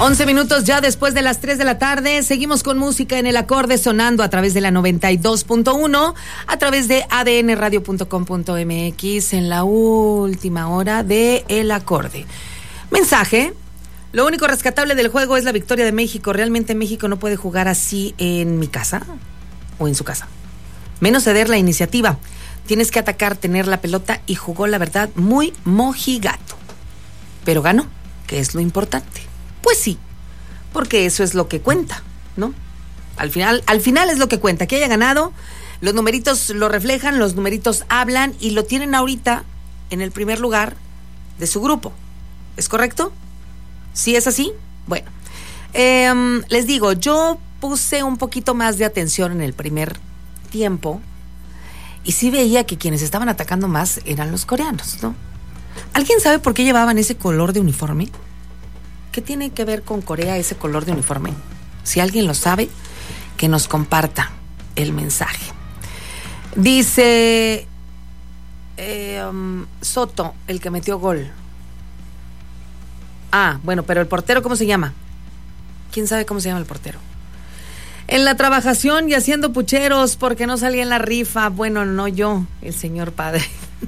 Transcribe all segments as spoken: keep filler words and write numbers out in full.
once minutos ya después de las tres de la tarde. Seguimos con música en el acorde sonando a través de la noventa y dos punto uno, a través de a d n radio punto com punto m x en la última hora de El Acorde. Mensaje: lo único rescatable del juego es la victoria de México. Realmente México no puede jugar así en mi casa o en su casa. Menos ceder la iniciativa. Tienes que atacar, tener la pelota, y jugó, la verdad, muy mojigato. Pero ganó, que es lo importante. Pues sí, porque eso es lo que cuenta, ¿no? Al final, al final es lo que cuenta, que haya ganado. Los numeritos lo reflejan, los numeritos hablan, y lo tienen ahorita en el primer lugar de su grupo. ¿Es correcto? ¿Sí es así? Bueno, eh, les digo, yo puse un poquito más de atención en el primer tiempo, y sí veía que quienes estaban atacando más eran los coreanos, ¿no? ¿Alguien sabe por qué llevaban ese color de uniforme? ¿Qué tiene que ver con Corea ese color de uniforme? Si alguien lo sabe, que nos comparta el mensaje. Dice eh, um, Soto, el que metió gol. Ah, bueno, pero el portero, ¿cómo se llama? ¿Quién sabe cómo se llama el portero? En la trabajación y haciendo pucheros porque no salía en la rifa. Bueno, no yo, el señor padre.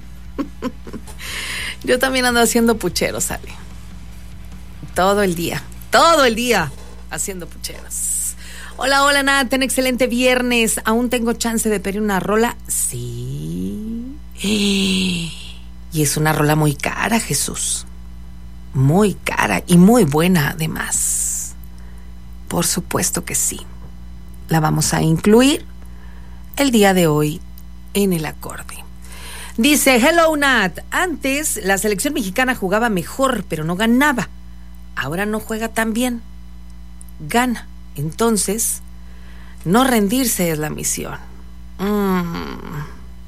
Yo también ando haciendo pucheros, ¿sale? Todo el día, todo el día haciendo pucheros. Hola, hola, Nat, ten excelente viernes. ¿Aún tengo chance de pedir una rola? Sí. Y es una rola muy cara, Jesús. Muy cara y muy buena, además. Por supuesto que sí. La vamos a incluir el día de hoy en El Acorde. Dice, hello, Nat. Antes la selección mexicana jugaba mejor, pero no ganaba. Ahora no juega tan bien. Gana. Entonces, no rendirse es la misión. Mm.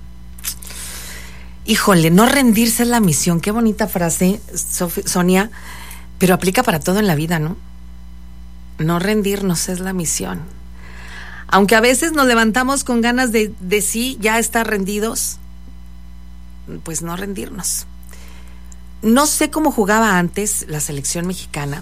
Híjole, no rendirse es la misión. Qué bonita frase, Sof- Sonia, pero aplica para todo en la vida, ¿no? No rendirnos es la misión. Aunque a veces nos levantamos con ganas de, de sí, ya estar rendidos, pues no rendirnos. No sé cómo jugaba antes la selección mexicana,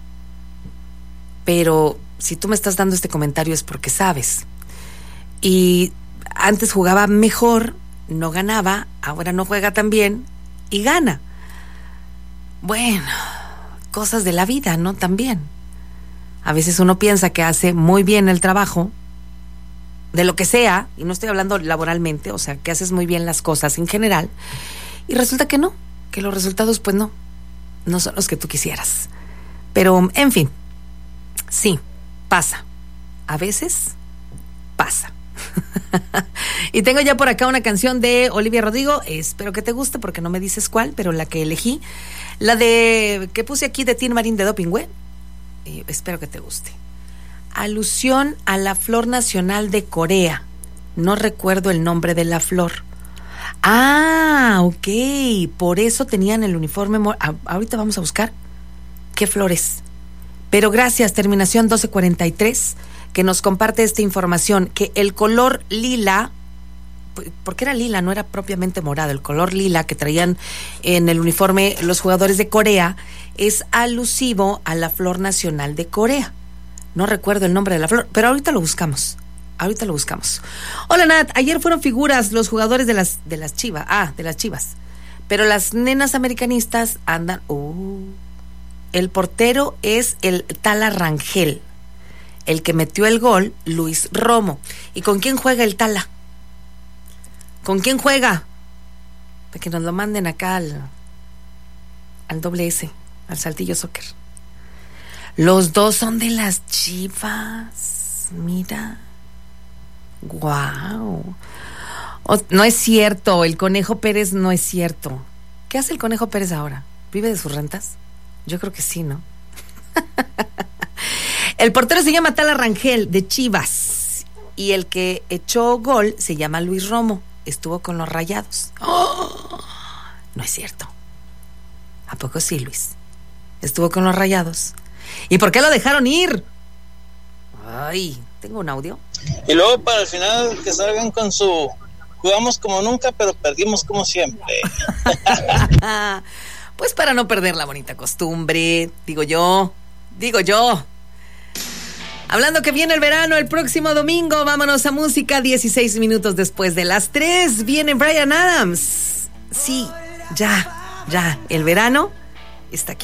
pero si tú me estás dando este comentario es porque sabes. Y antes jugaba mejor, no ganaba, ahora no juega tan bien y gana. Bueno, cosas de la vida, ¿no? También. A veces uno piensa que hace muy bien el trabajo, de lo que sea, y no estoy hablando laboralmente, o sea, que haces muy bien las cosas en general, y resulta que no, que los resultados pues no, no son los que tú quisieras. Pero, en fin, sí, pasa. A veces pasa. Y tengo ya por acá una canción de Olivia Rodrigo, espero que te guste porque no me dices cuál, pero la que elegí, la de que puse aquí de Tin Marín de Doping Web, eh, espero que te guste. Alusión a la flor nacional de Corea. No recuerdo el nombre de la flor. Ah, ok, por eso tenían el uniforme. Mor- ah, ahorita vamos a buscar qué flores. Pero gracias, terminación doce cuarenta y tres, que nos comparte esta información, que el color lila, porque era lila, no era propiamente morado, el color lila que traían en el uniforme los jugadores de Corea es alusivo a la flor nacional de Corea. No recuerdo el nombre de la flor, pero ahorita lo buscamos. Ahorita lo buscamos. Hola, Nat. Ayer fueron figuras los jugadores de las de las Chivas. Ah, de las Chivas. Pero las nenas americanistas andan. Uh, el portero es el Tala Rangel. El que metió el gol, Luis Romo. ¿Y con quién juega el Tala? ¿Con quién juega? Para que nos lo manden acá al, al doble S, al Saltillo Soccer. Los dos son de las Chivas. Mira. Guau. Oh, no es cierto, el Conejo Pérez no es cierto. ¿Qué hace el Conejo Pérez ahora? ¿Vive de sus rentas? Yo creo que sí, ¿no? El portero se llama Tala Rangel, de Chivas. Y el que echó gol se llama Luis Romo. Estuvo con los Rayados. Oh, no es cierto. ¿A poco sí, Luis? Estuvo con los Rayados. ¿Y por qué lo dejaron ir? Ay, tengo un audio. Y luego para el final que salgan con su jugamos como nunca, pero perdimos como siempre. Pues para no perder la bonita costumbre, digo yo, Digo yo. Hablando que viene el verano, el próximo domingo, vámonos a música, dieciséis minutos después de las tres, viene Bryan Adams. Sí, ya, ya, el verano está aquí.